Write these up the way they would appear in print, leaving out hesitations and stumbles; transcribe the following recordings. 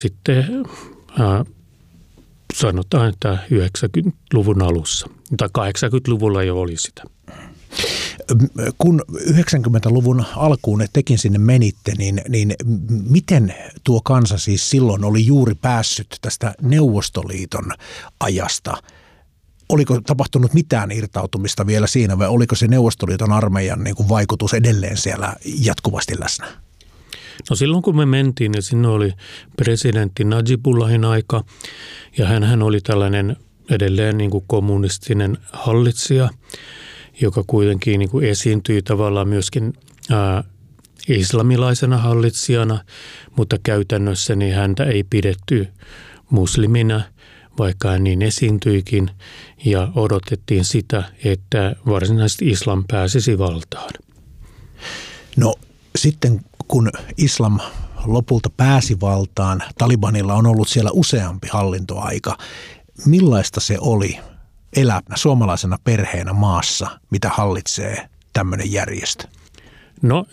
sitten sanotaan, että 90-luvun alussa, tai 80-luvulla jo oli sitä. Kun 90-luvun alkuun tekin sinne menitte, niin miten tuo kansa siis silloin oli juuri päässyt tästä Neuvostoliiton ajasta? Oliko tapahtunut mitään irtautumista vielä siinä vai oliko se Neuvostoliiton armeijan niin kuin vaikutus edelleen siellä jatkuvasti läsnä? No silloin kun me mentiin, niin sinne oli presidentti Najibullahin aika ja hän oli tällainen edelleen niin kuin kommunistinen hallitsija, joka kuitenkin niin kuin esiintyi tavallaan myöskin islamilaisena hallitsijana, mutta käytännössä niin häntä ei pidetty muslimina, vaikka hän niin esiintyikin, ja odotettiin sitä, että varsinaisesti islam pääsisi valtaan. No sitten kun islam lopulta pääsi valtaan, Talibanilla on ollut siellä useampi hallintoaika. Millaista se oli elää suomalaisena perheenä maassa, mitä hallitsee tämmöinen järjestö? No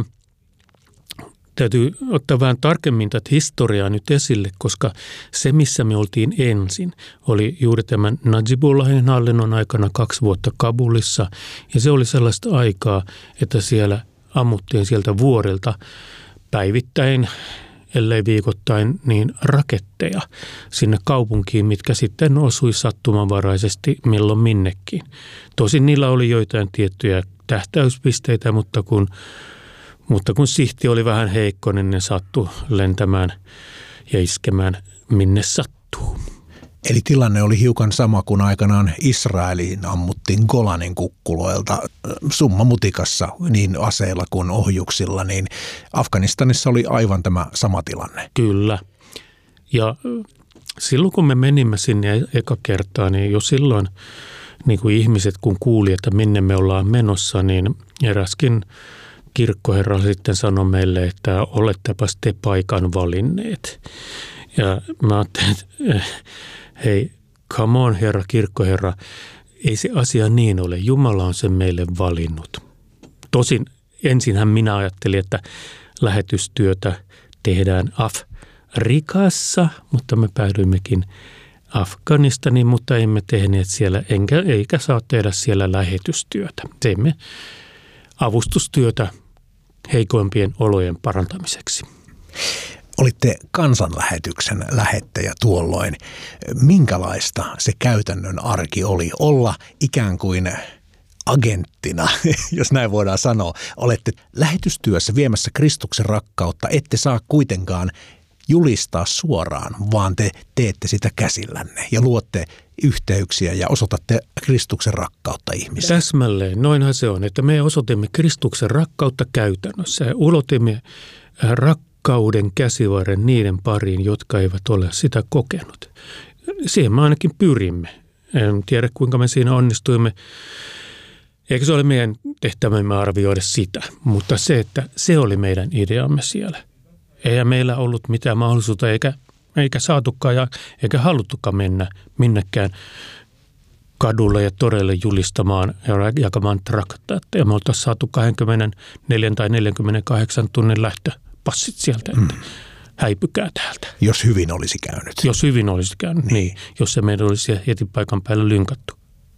täytyy ottaa vähän tarkemmin tätä historiaa nyt esille, koska se, missä me oltiin ensin, oli juuri tämän Najibullahin hallinnon aikana 2 vuotta Kabulissa. Ja se oli sellaista aikaa, että siellä ammuttiin sieltä vuorilta päivittäin, ellei viikoittain, niin raketteja sinne kaupunkiin, mitkä sitten osui sattumanvaraisesti milloin minnekin. Tosin niillä oli joitain tiettyjä tähtäyspisteitä, mutta kun sihti oli vähän heikko, niin ne sattui lentämään ja iskemään minne sattuu. Eli tilanne oli hiukan sama kuin aikanaan Israeliin ammuttiin Golanin kukkuloilta summamutikassa niin aseilla kuin ohjuksilla, niin Afganistanissa oli aivan tämä sama tilanne. Kyllä. Ja silloin kun me menimme sinne eka kertaa, niin jo silloin niin kuin ihmiset kun kuuli, että minne me ollaan menossa, niin eräskin kirkkoherra sitten sanoi meille, että olettepas te paikan valinneet. Ja mä ajattelin, että hei, come on herra, kirkkoherra, ei se asia niin ole. Jumala on sen meille valinnut. Tosin ensinhän minä ajattelin, että lähetystyötä tehdään Afrikassa, mutta me päädyimmekin Afganistaniin, mutta emme tehneet siellä, eikä saa tehdä siellä lähetystyötä. Teemme avustustyötä heikoimpien olojen parantamiseksi. Olitte kansanlähetyksen lähettäjä tuolloin. Minkälaista se käytännön arki oli olla ikään kuin agenttina, jos näin voidaan sanoa? Olette lähetystyössä viemässä Kristuksen rakkautta, ette saa kuitenkaan julistaa suoraan, vaan te teette sitä käsillänne ja luotte yhteyksiä ja osoitatte Kristuksen rakkautta ihmisille. Täsmälleen, noinhan se on, että me osoitimme Kristuksen rakkautta käytännössä ja ulotimme rakkauden käsivarren niiden pariin, jotka eivät ole sitä kokenut. Siihen me ainakin pyrimme. En tiedä, kuinka me siinä onnistuimme. Eikä se ole meidän tehtävämme arvioida sitä, mutta se, että se oli meidän ideamme siellä. Eihän meillä ollut mitään mahdollisuutta eikä saatukaan eikä haluttukaan mennä minnekään kadulle ja toreille julistamaan ja jakamaan traktaatteja. Me oltaisiin saatu 24 tai 48 tunnin lähtöpassit sieltä, että häipykää täältä. Jos hyvin olisi käynyt. Jos hyvin olisi käynyt, niin. Jos se meidän olisi heti paikan päällä lynkattu.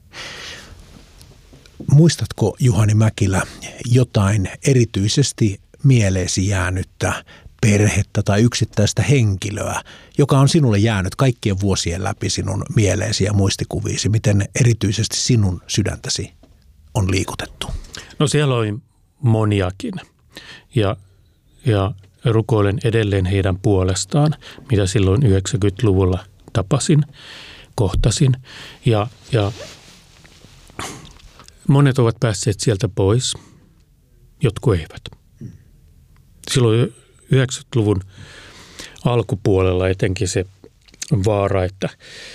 Muistatko, Juhani Mäkilä, jotain erityisesti mieleesi jäänyttä perhettä tai yksittäistä henkilöä, joka on sinulle jäänyt kaikkien vuosien läpi sinun mieleesi ja muistikuviisi? Miten erityisesti sinun sydäntäsi on liikutettu? No siellä oli moniakin ja rukoilen edelleen heidän puolestaan, mitä silloin 90-luvulla kohtasin. Ja monet ovat päässeet sieltä pois, jotkut eivät. Silloin 90-luvun alkupuolella etenkin se vaara, että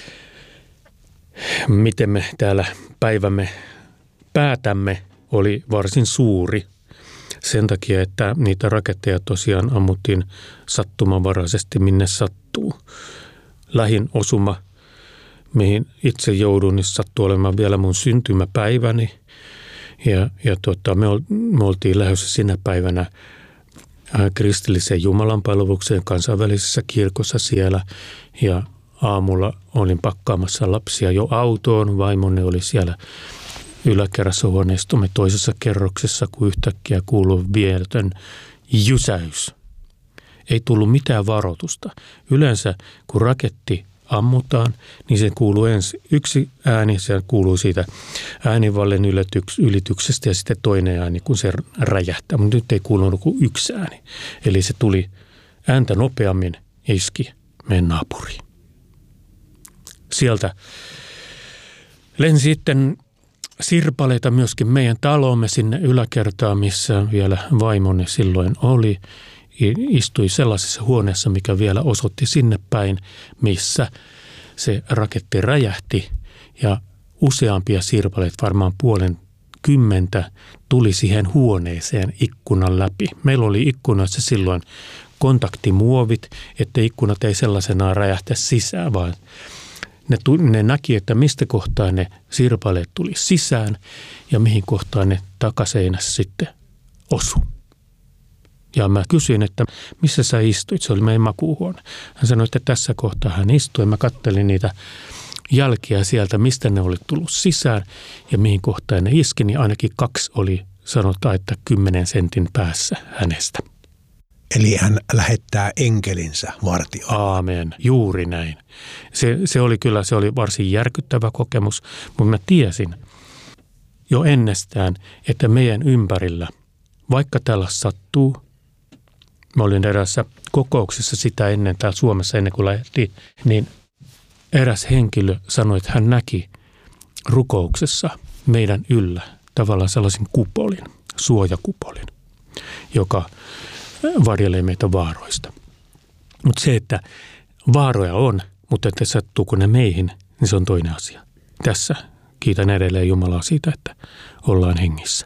miten me täällä päivämme päätämme, oli varsin suuri. Sen takia, että niitä raketteja tosiaan ammuttiin sattumanvaraisesti minne sattuu. Lähin osuma, mihin itse joudun, niin sattui olemaan vielä mun syntymäpäiväni. Ja me oltiin lähdössä sinä päivänä kristilliseen jumalanpalvelukseen kansainvälisessä kirkossa siellä ja aamulla olin pakkaamassa lapsia jo autoon. Vaimoni oli siellä yläkerrassa huoneistomme toisessa kerroksessa, kun yhtäkkiä kuului mieletön jysäys. Ei tullut mitään varoitusta. Yleensä kun raketti ammutaan, niin se kuuluu ensin yksi ääni, se kuuluu siitä äänivallen ylityksestä ja sitten toinen ääni, kun se räjähtää. Mutta nyt ei kuulunut kuin yksi ääni. Eli se tuli ääntä nopeammin, iski meidän naapuriin. Sieltä lensi sitten sirpaleita myöskin meidän talomme sinne yläkertaan, missä vielä vaimoni silloin oli. Istui sellaisessa huoneessa, mikä vielä osoitti sinne päin, missä se raketti räjähti ja useampia sirpaleita, varmaan 50, tuli siihen huoneeseen ikkunan läpi. Meillä oli ikkunoissa silloin kontaktimuovit, että ikkunat ei sellaisenaan räjähtä sisään, vaan ne näki, että mistä kohtaa ne sirpaleet tuli sisään ja mihin kohtaan ne takaseinässä sitten osu. Ja mä kysyin, että missä sä istuit? Se oli meidän makuuhuone. Hän sanoi, että tässä kohtaa hän istui. Mä kattelin niitä jälkiä sieltä, mistä ne oli tullut sisään ja mihin kohtaan ne iski. Niin ainakin 2 oli, sanotaan, että 10 sentin päässä hänestä. Eli hän lähettää enkelinsä vartioon. Aamen, juuri näin. Se oli varsin järkyttävä kokemus, mutta mä tiesin jo ennestään, että meidän ympärillä, vaikka tällä sattuu, mä olin erässä kokouksessa sitä ennen täällä Suomessa ennen kuin lähdettiin, niin eräs henkilö sanoi, että hän näki rukouksessa meidän yllä tavallaan sellaisen kupolin, suojakupolin, joka varjelee meitä vaaroista. Mutta se, että vaaroja on, mutta että sattuuko ne meihin, niin se on toinen asia. Tässä kiitän edelleen Jumalaa siitä, että ollaan hengissä.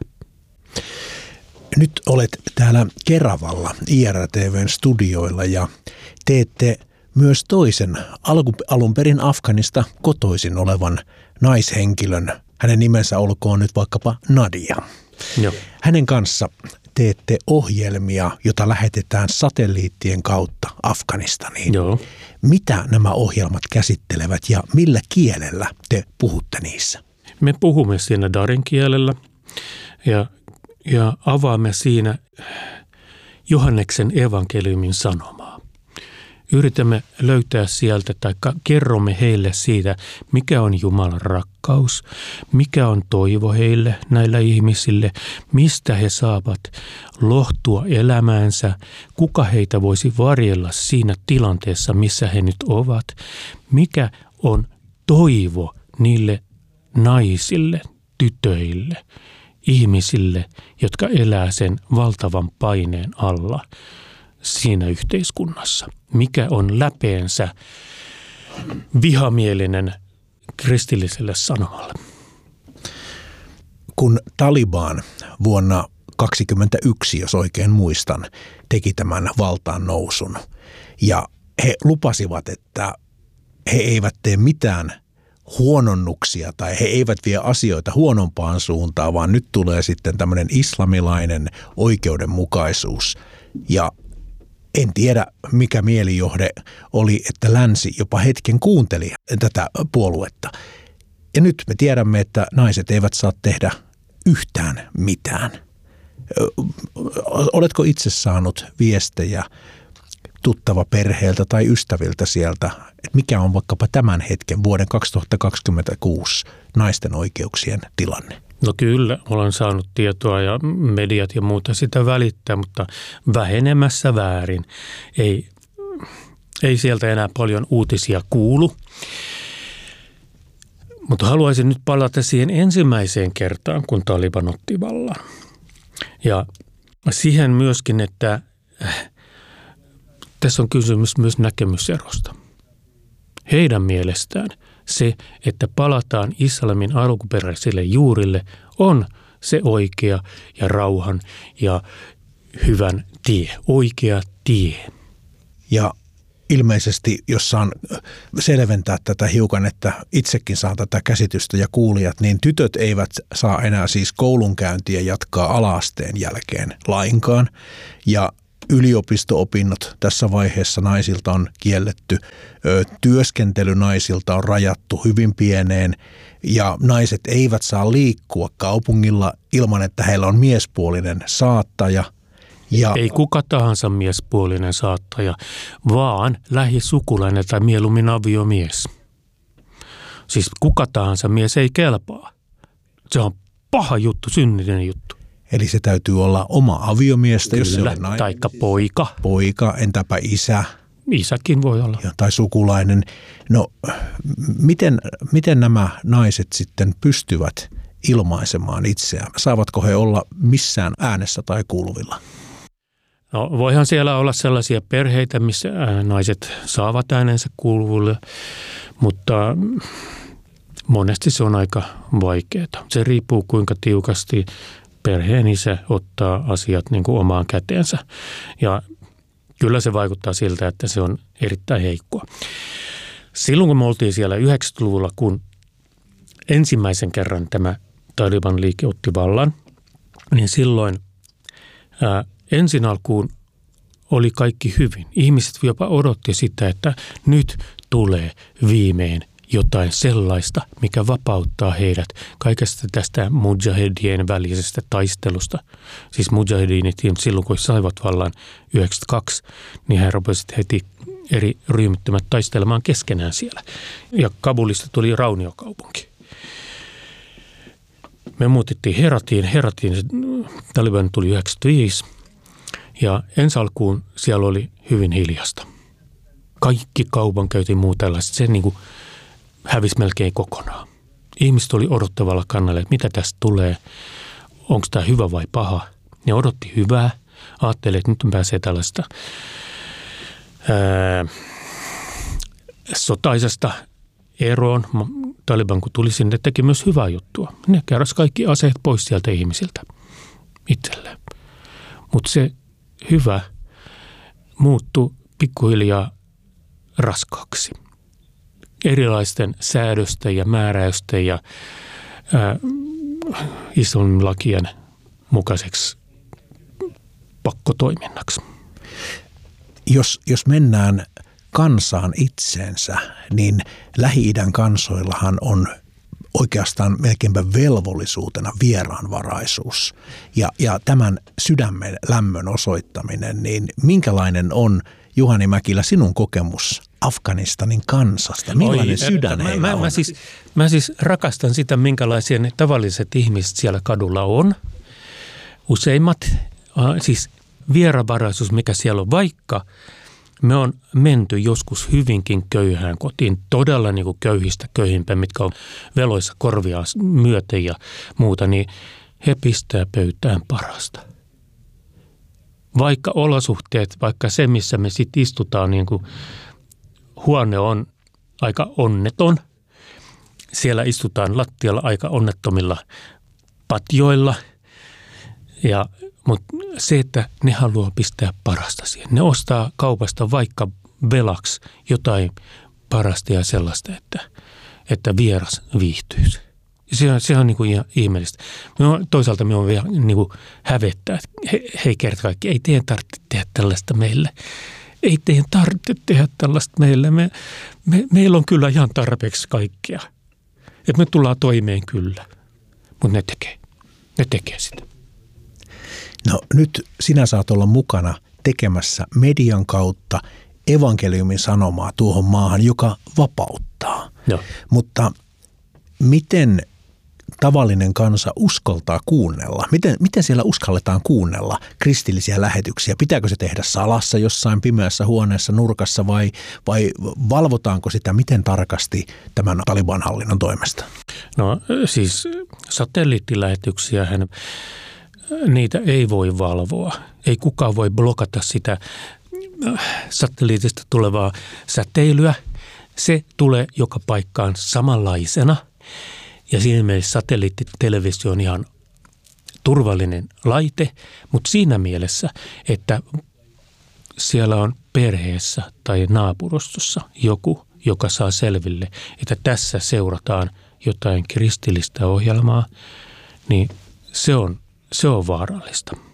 Nyt olet täällä Keravalla IRTV:n studioilla ja teette myös toisen alun perin Afganista kotoisin olevan naishenkilön. Hänen nimensä olkoon nyt vaikkapa Nadia. Joo. Hänen kanssa teette ohjelmia, jota lähetetään satelliittien kautta Afganistaniin. Joo. Mitä nämä ohjelmat käsittelevät ja millä kielellä te puhutte niissä? Me puhumme siinä darin kielellä ja avaamme siinä Johanneksen evankeliumin sanomaa. Yritämme löytää sieltä tai kerromme heille siitä, mikä on Jumalan rakkaus, mikä on toivo heille, näillä ihmisille, mistä he saavat lohtua elämäänsä, kuka heitä voisi varjella siinä tilanteessa, missä he nyt ovat, mikä on toivo niille naisille, tytöille, ihmisille, jotka elää sen valtavan paineen alla siinä yhteiskunnassa. Mikä on läpeensä vihamielinen kristilliselle sanomalle? Kun Taliban vuonna 2021, jos oikein muistan, teki tämän valtaan nousun ja he lupasivat, että he eivät tee mitään huononnuksia tai he eivät vie asioita huonompaan suuntaan, vaan nyt tulee sitten tämmöinen islamilainen oikeudenmukaisuus. Ja en tiedä, mikä mielijohde oli, että länsi jopa hetken kuunteli tätä puoluetta. Ja nyt me tiedämme, että naiset eivät saa tehdä yhtään mitään. Oletko itse saanut viestejä tuttava perheeltä tai ystäviltä sieltä, että mikä on vaikkapa tämän hetken vuoden 2026 naisten oikeuksien tilanne? No kyllä, olen saanut tietoa ja mediat ja muuta sitä välittää, mutta vähenemässä väärin. Ei sieltä enää paljon uutisia kuulu. Mutta haluaisin nyt palata siihen ensimmäiseen kertaan, kun Taliban otti vallan. Ja siihen myöskin, että tässä on kysymys myös näkemyserosta. Heidän mielestään se, että palataan islamin alkuperäisille juurille, on se oikea ja rauhan ja hyvän tie, oikea tie. Ja ilmeisesti, jos saan selventää tätä hiukan, että itsekin saan tätä käsitystä ja kuulijat, niin tytöt eivät saa enää siis koulunkäyntiä jatkaa ala-asteen jälkeen lainkaan. Ja yliopisto-opinnot tässä vaiheessa naisilta on kielletty, työskentely naisilta on rajattu hyvin pieneen ja naiset eivät saa liikkua kaupungilla ilman, että heillä on miespuolinen saattaja. Ja ei kuka tahansa miespuolinen saattaja, vaan lähisukulainen tai mieluummin aviomies. Siis kuka tahansa mies ei kelpaa. Se on paha juttu, synnillinen juttu. Eli se täytyy olla oma aviomiestä, Kyllä, jos se on nainen. Taikka poika. Poika, entäpä isä? Isäkin voi olla. Tai sukulainen. No, miten nämä naiset sitten pystyvät ilmaisemaan itseään? Saavatko he olla missään äänessä tai kuuluvilla? No, voihan siellä olla sellaisia perheitä, missä naiset saavat äänensä kuuluville, mutta monesti se on aika vaikeaa. Se riippuu kuinka tiukasti perheen isä ottaa asiat niin kuin omaan käteensä. Ja kyllä se vaikuttaa siltä, että se on erittäin heikkoa. Silloin kun me oltiin siellä 90-luvulla, kun ensimmäisen kerran tämä Taliban-liike otti vallan, niin silloin ensin alkuun oli kaikki hyvin. Ihmiset jopa odotti sitä, että nyt tulee viimein jotain sellaista, mikä vapauttaa heidät kaikesta tästä mujahedien välisestä taistelusta. Siis mujahedinit silloin, kun saivat vallan 92, niin he rupesivat heti eri ryhmittymät taistelemaan keskenään siellä. Ja Kabulista tuli rauniokaupunki. Me muutettiin Heratiin, Taliban tuli 95 ja ensi alkuun siellä oli hyvin hiljasta. Kaikki kaupankäynti ja muu tällaista, se niin kuin hävisi melkein kokonaan. Ihmiset oli odottavalla kannalla, että mitä tästä tulee, onko tämä hyvä vai paha. Ne odotti hyvää, ajatteli, että nyt pääsee tällaista sotaisesta eroon. Taliban kun tuli sinne, teki myös hyvää juttua. Ne keräsi kaikki aseet pois sieltä ihmisiltä itselleen. Mutta se hyvä muuttui pikkuhiljaa raskaaksi. Erilaisten säädösten ja määräysten ja islamin lakien mukaiseksi pakkotoiminnaksi. Jos mennään kansaan itseensä, niin Lähi-idän kansoillahan on oikeastaan melkeinpä velvollisuutena vieraanvaraisuus ja tämän sydämen lämmön osoittaminen, niin minkälainen on, Juhani Mäkilä, sinun kokemus Afganistanin kansasta? Millainen sydän heillä on? Mä siis rakastan sitä, minkälaisia ne tavalliset ihmiset siellä kadulla on. Useimmat, siis vieraanvaraisuus, mikä siellä on, vaikka me on menty joskus hyvinkin köyhään kotiin, todella niin kuin köyhistä köyhimpään, mitkä on veloissa korvia myöten ja muuta, niin he pistää pöytään parasta. Vaikka olosuhteet, vaikka se, missä me sitten istutaan, niin kuin huone on aika onneton, siellä istutaan lattialla aika onnettomilla patjoilla, mutta se, että ne haluaa pistää parasta siihen. Ne ostaa kaupasta vaikka velaksi jotain parasta ja sellaista, että vieras viihtyisi. Se on niin kuin ihan ihmeellistä. Toisaalta me on vielä niin kuin hävettää, että hei kerta kaikki, ei teidän tarvitse tehdä tällaista meille. Ei teidän tarvitse tehdä tällaista meille. Meillä on kyllä ihan tarpeeksi kaikkea. Että me tullaan toimeen kyllä, mutta ne tekee sitä. No nyt sinä saat olla mukana tekemässä median kautta evankeliumin sanomaa tuohon maahan, joka vapauttaa. No. Mutta miten tavallinen kansa uskaltaa kuunnella? Miten siellä uskalletaan kuunnella kristillisiä lähetyksiä? Pitääkö se tehdä salassa jossain pimeässä huoneessa nurkassa vai valvotaanko sitä miten tarkasti tämän Taliban-hallinnon toimesta? No siis satelliittilähetyksiähän niitä ei voi valvoa. Ei kukaan voi blokata sitä satelliitista tulevaa säteilyä. Se tulee joka paikkaan samanlaisena. Ja siinä mielessä satelliittitelevisio on ihan turvallinen laite, mutta siinä mielessä, että siellä on perheessä tai naapurustossa joku, joka saa selville, että tässä seurataan jotain kristillistä ohjelmaa, niin se on vaarallista.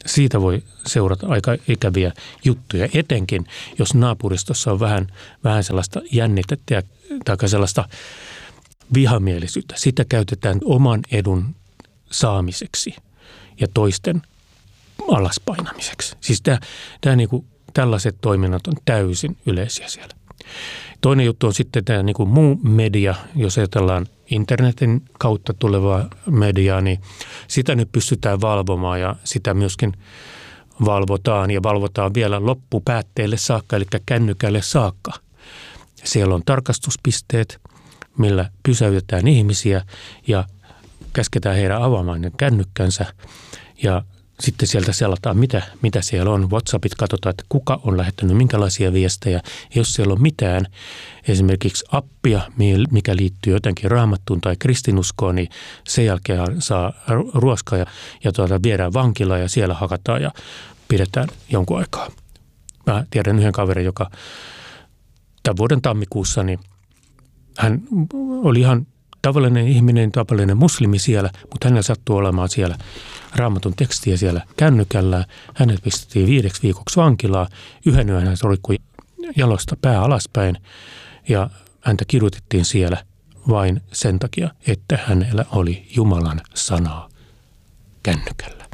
siitä voi seurata aika ikäviä juttuja, etenkin jos naapuristossa on vähän sellaista jännitettä tai sellaista vihamielisyyttä. Sitä käytetään oman edun saamiseksi ja toisten alaspainamiseksi. Siis tämä niin kuin, tällaiset toiminnat on täysin yleisiä siellä. Toinen juttu on sitten tämä niin kuin muu media, jos ajatellaan internetin kautta tulevaa mediaa, niin sitä nyt pystytään valvomaan ja sitä myöskin valvotaan ja valvotaan vielä loppupäätteelle saakka, eli kännykälle saakka. Siellä on tarkastuspisteet, millä pysäytetään ihmisiä ja käsketään heidän avaamaan ne kännykkänsä ja sitten sieltä selataan, mitä siellä on. WhatsAppit katsotaan, että kuka on lähettänyt minkälaisia viestejä. Jos siellä on mitään, esimerkiksi appia, mikä liittyy jotenkin raamattuun tai kristinuskoon, niin sen jälkeen saa ruoskaa ja viedään vankilaan ja siellä hakataan ja pidetään jonkun aikaa. Mä tiedän yhden kaverin, joka tämän vuoden tammikuussa, niin hän oli ihan tavallinen ihminen, tavallinen muslimi siellä, mutta hänellä sattuu olemaan siellä raamatun tekstiä siellä kännykällä. Hänet pistettiin 5 viikoksi vankilaa. Yhden yön hän roikkui jalosta pää alaspäin ja häntä kidutettiin siellä vain sen takia, että hänellä oli Jumalan sanaa kännykällä.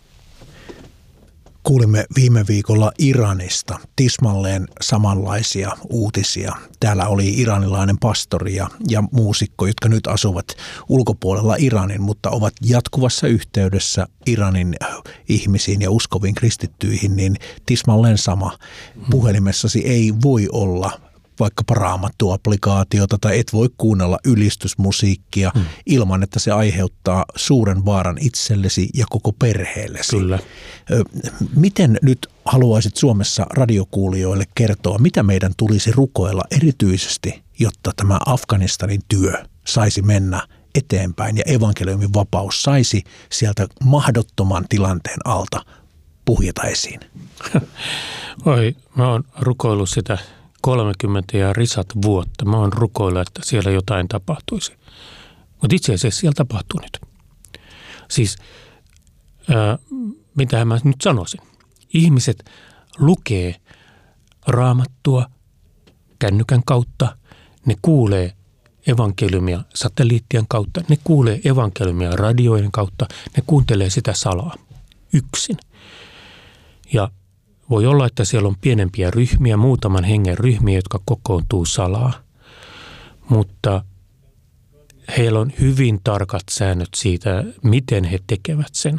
Kuulimme viime viikolla Iranista tismalleen samanlaisia uutisia. Täällä oli iranilainen pastori ja muusikko, jotka nyt asuvat ulkopuolella Iranin, mutta ovat jatkuvassa yhteydessä Iranin ihmisiin ja uskoviin kristittyihin, niin tismalleen sama. Puhelimessasi ei voi olla vaikkapa raamattuapplikaatiota tai et voi kuunnella ylistysmusiikkia ilman, että se aiheuttaa suuren vaaran itsellesi ja koko perheellesi. Kyllä. Miten nyt haluaisit Suomessa radiokuulijoille kertoa, mitä meidän tulisi rukoilla erityisesti, jotta tämä Afganistanin työ saisi mennä eteenpäin ja evankeliumin vapaus saisi sieltä mahdottoman tilanteen alta puhjeta esiin? Oi, mä oon rukoillut sitä 30 ja risat vuotta. Mä oon rukoillut, että siellä jotain tapahtuisi. Mutta itse asiassa siellä tapahtuu nyt. Siis, mitä mä nyt sanoisin? Ihmiset lukee raamattua kännykän kautta. Ne kuulee evankeliumia satelliittien kautta. Ne kuulee evankeliumia radioiden kautta. Ne kuuntelee sitä salaa yksin. Ja voi olla, että siellä on pienempiä ryhmiä, muutaman hengen ryhmiä, jotka kokoontuu salaa, mutta heillä on hyvin tarkat säännöt siitä, miten he tekevät sen.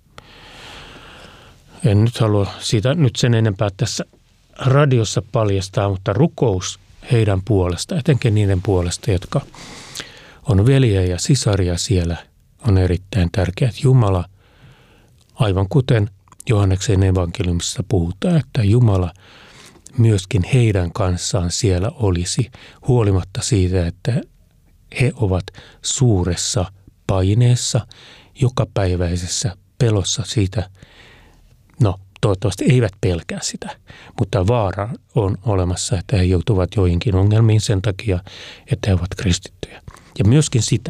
En nyt halua siitä nyt sen enempää tässä radiossa paljastaa, mutta rukous heidän puolesta, etenkin niiden puolesta, jotka on veljiä ja sisaria siellä, on erittäin tärkeää. Jumala, aivan kuten Johanneksen evankeliumissa puhutaan, että Jumala myöskin heidän kanssaan siellä olisi, huolimatta siitä, että he ovat suuressa paineessa, jokapäiväisessä pelossa siitä. No, toivottavasti eivät pelkää sitä, mutta vaara on olemassa, että he joutuvat joihinkin ongelmiin sen takia, että he ovat kristittyjä. Ja myöskin sitä,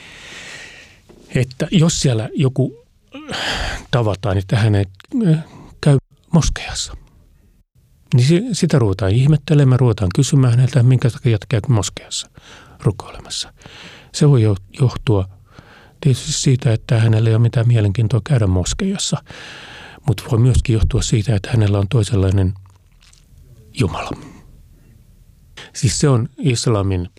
että jos siellä joku tavataan, että hänet käy moskeijassa. Niin sitä ruvetaan ihmettelemään, ruvetaan kysymään häneltä, minkä takia käy moskeijassa rukoilemassa. Se voi johtua tietysti siitä, että hänellä ei ole mitään mielenkiintoa käydä moskeijassa, mutta voi myöskin johtua siitä, että hänellä on toisenlainen Jumala. Siis se on islamin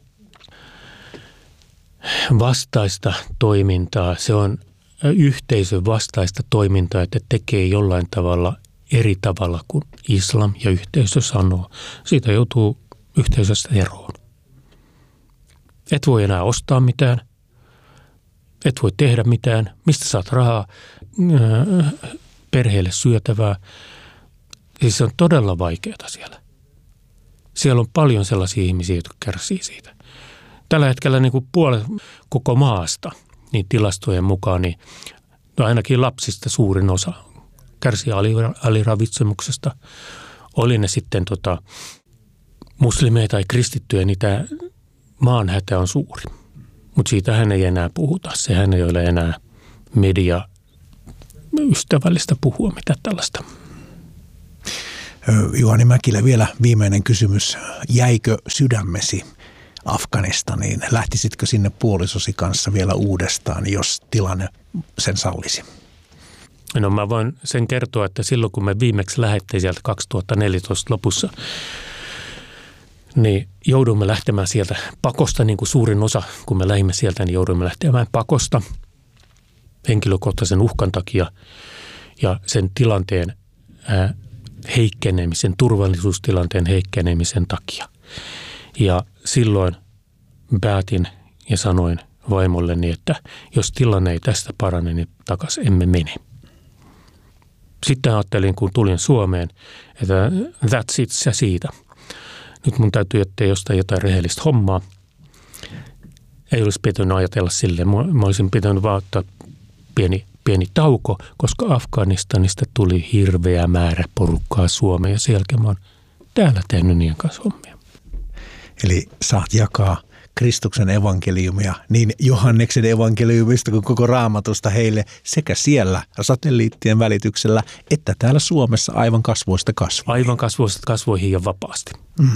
vastaista toimintaa, se on yhteisön vastaista toimintaa, että tekee jollain tavalla eri tavalla kuin islam ja yhteisö sanoo. Siitä joutuu yhteisöstä eroon. Et voi enää ostaa mitään, et voi tehdä mitään, mistä saat rahaa perheelle syötävää. Siis se on todella vaikeaa siellä. Siellä on paljon sellaisia ihmisiä, jotka kärsii siitä. Tällä hetkellä niin kuin puolet koko maasta, niin tilastojen mukaan, niin ainakin lapsista suurin osa kärsii aliravitsemuksesta. Oli ne sitten muslimeja tai kristittyjä, niin tämä maan hätä on suuri. Mutta siitähän ei enää puhuta. Sehän ei ole enää ystävällistä puhua mitä tällaista. Juhani Mäkilä, vielä viimeinen kysymys. Jäikö sydämesi Afganistaniin? Lähtisitkö sinne puolisosi kanssa vielä uudestaan, jos tilanne sen sallisi? No mä voin sen kertoa, että silloin kun me viimeksi lähdettiin sieltä 2014 lopussa, niin joudumme lähtemään sieltä pakosta, niin kuin suurin osa, kun me lähdimme sieltä, niin joudumme lähtemään pakosta henkilökohtaisen uhkan takia ja sen tilanteen heikkenemisen, turvallisuustilanteen heikkenemisen takia. Ja silloin päätin ja sanoin vaimolleni, että jos tilanne ei tästä parane, niin takaisin emme mene. Sitten ajattelin, kun tulin Suomeen, että that's it, se siitä. Nyt mun täytyy etsiä jostain jotain rehellistä hommaa. Ei olisi pitänyt ajatella silleen. Mä olisin pitänyt vaan ottaa pieni tauko, koska Afganistanista tuli hirveä määrä porukkaa Suomeen ja sen jälkeen mä oon täällä tehnyt niiden kanssa hommia. Eli saat jakaa Kristuksen evankeliumia niin Johanneksen evankeliumista kuin koko Raamatusta heille sekä siellä satelliittien välityksellä että täällä Suomessa aivan kasvoista kasvoihin. Aivan kasvoista kasvoihin ja vapaasti.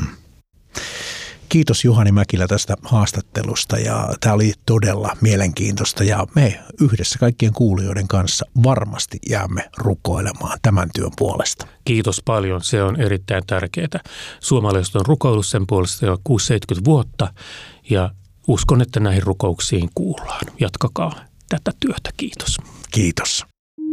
Kiitos Juhani Mäkilä tästä haastattelusta ja tämä oli todella mielenkiintoista ja me yhdessä kaikkien kuulijoiden kanssa varmasti jäämme rukoilemaan tämän työn puolesta. Kiitos paljon, se on erittäin tärkeää. Suomalaiset on rukoillut sen puolesta jo 6-70 vuotta ja uskon, että näihin rukouksiin kuullaan. Jatkakaa tätä työtä, kiitos. Kiitos.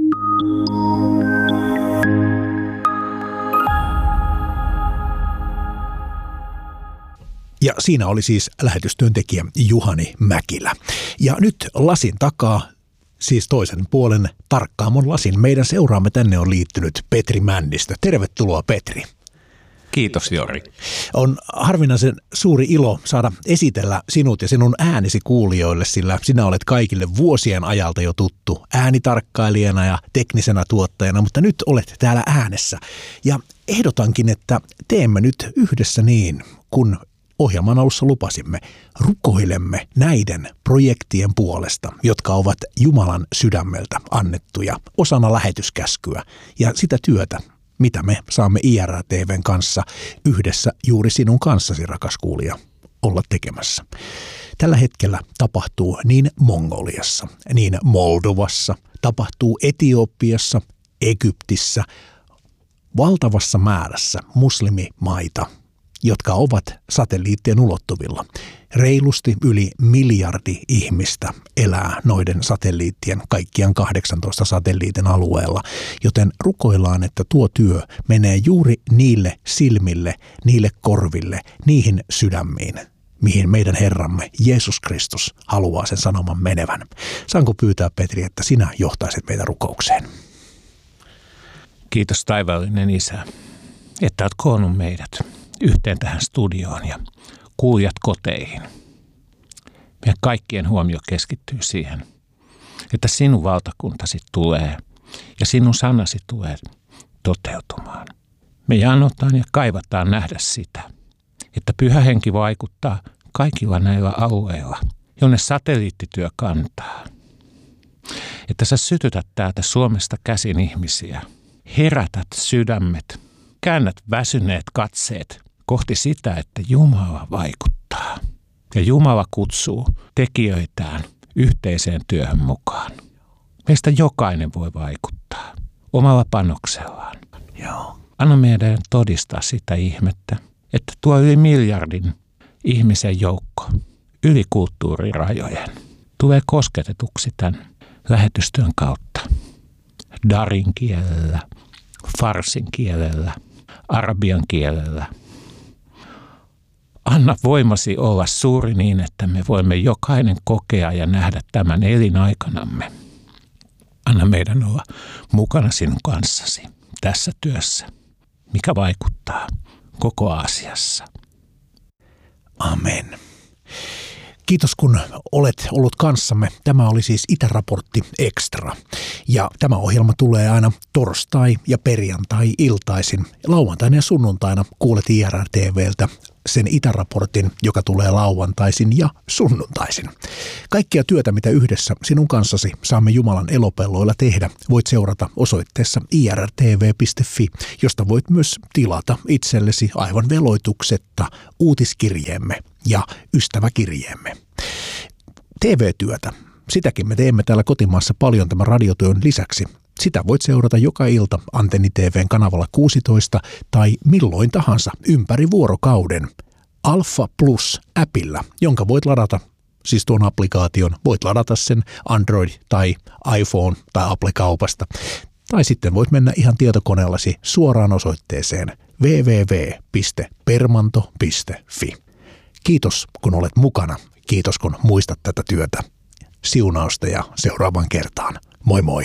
Ja siinä oli siis lähetystyöntekijä Juhani Mäkilä. Ja nyt lasin takaa, siis toisen puolen Tarkkaamon lasin, meidän seuraamme tänne on liittynyt Petri Männistö. Tervetuloa Petri. Kiitos Jori. On harvinaisen suuri ilo saada esitellä sinut ja sinun äänesi kuulijoille, sillä sinä olet kaikille vuosien ajalta jo tuttu äänitarkkailijana ja teknisenä tuottajana, mutta nyt olet täällä äänessä. Ja ehdotankin, että teemme nyt yhdessä niin, kun ohjelman alussa lupasimme, rukoilemme näiden projektien puolesta, jotka ovat Jumalan sydämeltä annettuja osana lähetyskäskyä ja sitä työtä, mitä me saamme IRA-TV:n kanssa yhdessä juuri sinun kanssasi, rakas kuulija, olla tekemässä. Tällä hetkellä tapahtuu niin Mongoliassa, niin Moldovassa, tapahtuu Etiopiassa, Egyptissä, valtavassa määrässä muslimimaita, jotka ovat satelliittien ulottuvilla. Reilusti yli 1 miljardi ihmistä elää noiden satelliittien, kaikkiaan 18 satelliitin alueella, joten rukoillaan, että tuo työ menee juuri niille silmille, niille korville, niihin sydämiin, mihin meidän Herramme Jeesus Kristus haluaa sen sanoman menevän. Saanko pyytää, Petri, että sinä johtaisit meitä rukoukseen? Kiitos taivaallinen Isä, että olet koonnut meidät yhteen tähän studioon ja kuulijat koteihin. Meidän kaikkien huomio keskittyy siihen, että sinun valtakuntasi tulee ja sinun sanasi tulee toteutumaan. Me janotaan ja kaivataan nähdä sitä, että Pyhä Henki vaikuttaa kaikilla näillä alueilla, jonne satelliittityö kantaa. Että sä sytytät täältä Suomesta käsin ihmisiä, herätät sydämet, käännät väsyneet katseet kohti sitä, että Jumala vaikuttaa. Ja Jumala kutsuu tekijöitään yhteiseen työhön mukaan. Meistä jokainen voi vaikuttaa omalla panoksellaan. Joo. Anna meidän todistaa sitä ihmettä, että tuo yli 1 miljardin ihmisen joukko yli kulttuurirajojen tulee kosketetuksi tämän lähetystyön kautta. Darin kielellä, farsin kielellä, arabian kielellä. Anna voimasi olla suuri niin, että me voimme jokainen kokea ja nähdä tämän elinaikanamme. Anna meidän olla mukana sinun kanssasi tässä työssä, mikä vaikuttaa koko Aasiassa. Amen. Kiitos kun olet ollut kanssamme. Tämä oli siis Itäraportti Extra. Ja tämä ohjelma tulee aina torstai- ja perjantai-iltaisin. Lauantaina ja sunnuntaina kuulet IRA-TV:ltä sen itäraportin, joka tulee lauantaisin ja sunnuntaisin. Kaikkia työtä, mitä yhdessä sinun kanssasi saamme Jumalan elopelloilla tehdä, voit seurata osoitteessa irtv.fi, josta voit myös tilata itsellesi aivan veloituksetta uutiskirjeemme ja ystäväkirjeemme. TV-työtä, sitäkin me teemme täällä kotimaassa paljon tämän radiotyön lisäksi. Sitä voit seurata joka ilta Antenni TV:n kanavalla 16 tai milloin tahansa ympäri vuorokauden Alfa Plus-äpillä, jonka voit ladata, siis tuon applikaation, voit ladata sen Android- tai iPhone- tai Apple-kaupasta. Tai sitten voit mennä ihan tietokoneellasi suoraan osoitteeseen www.permanto.fi. Kiitos kun olet mukana, kiitos kun muistat tätä työtä. Siunausta ja seuraavaan kertaan. Moi moi!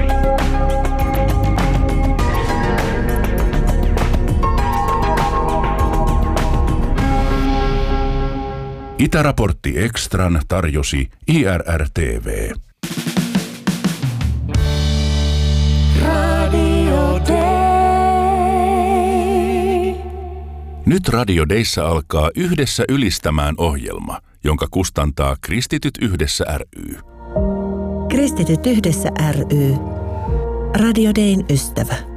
Itäraportti Extran tarjosi IRR-TV. Radio Day. Nyt Radio Dayssä alkaa Yhdessä ylistämään -ohjelma, jonka kustantaa Kristityt Yhdessä ry. Kristityt Yhdessä ry. Radio Dayn ystävä.